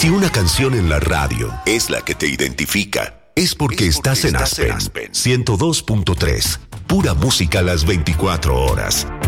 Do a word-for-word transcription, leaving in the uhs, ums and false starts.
Si una canción en la radio es la que te identifica, es porque, es porque estás, estás en Aspen, en Aspen ciento dos punto tres. Pura música las veinticuatro horas.